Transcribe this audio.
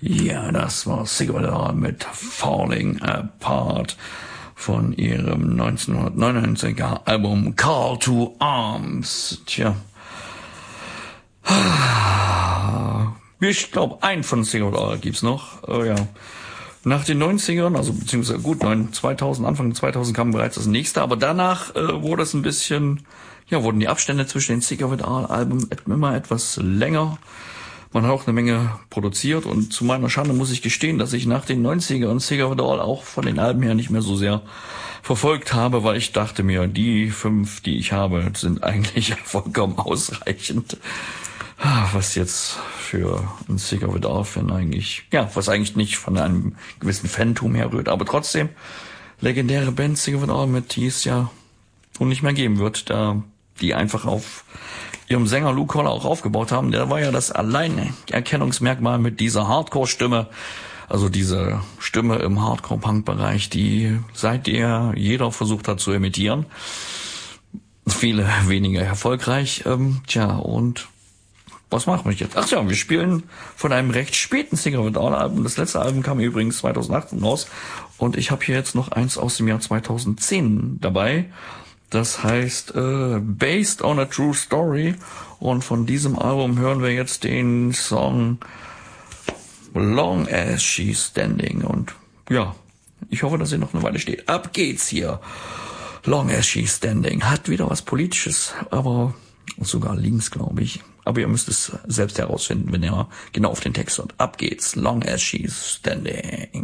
Ja, das war Sigurd mit Falling Apart von ihrem 1999er Album Call to Arms. Tja. Ich glaube, ein von Sigurd gibt's noch. Ja. Nach den 90ern, also beziehungsweise gut, 2000, Anfang 2000 kam bereits das nächste, aber danach wurde es ein bisschen, ja, wurden die Abstände zwischen den Sigurd-Alben immer etwas länger. Man hat auch eine Menge produziert und zu meiner Schande muss ich gestehen, dass ich nach den 90ern Sigurd auch von den Alben her nicht mehr so sehr verfolgt habe, weil ich dachte mir, die 5, die ich habe, sind eigentlich vollkommen ausreichend. Was jetzt für ein Sigurd-Fan eigentlich, ja, was eigentlich nicht von einem gewissen Fantum herrührt, aber trotzdem legendäre Band Sigurd mit, die es ja nun nicht mehr geben wird, da die einfach auf ihrem Sänger Lou Koller auch aufgebaut haben. Der war ja das Alleinerkennungsmerkmal mit dieser Hardcore-Stimme, also diese Stimme im Hardcore-Punk-Bereich, die seither jeder versucht hat zu imitieren. Viele weniger erfolgreich. Und was machen wir jetzt? Ach ja, wir spielen von einem recht späten Sigurd-Album. Das letzte Album kam übrigens 2008 raus und ich habe hier jetzt noch eins aus dem Jahr 2010 dabei. Das heißt Based on a True Story und von diesem Album hören wir jetzt den Song Long as She's Standing und ja, ich hoffe, dass ihr noch eine Weile steht. Ab geht's hier. Long as She's Standing hat wieder was Politisches, aber sogar links, glaube ich. Aber ihr müsst es selbst herausfinden, wenn ihr genau auf den Text hört. Ab geht's. Long as She's Standing.